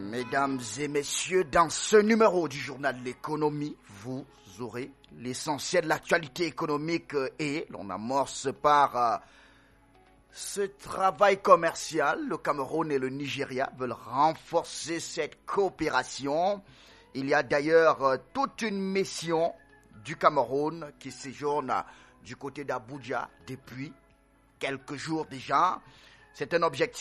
Mesdames et messieurs, dans ce numéro du journal de l'économie, vous aurez l'essentiel de l'actualité économique et l'on amorce par ce travail commercial. Le Cameroun et le Nigeria veulent renforcer cette coopération. Il y a d'ailleurs toute une mission du Cameroun qui séjourne du côté d'Abuja depuis quelques jours déjà. C'est un objectif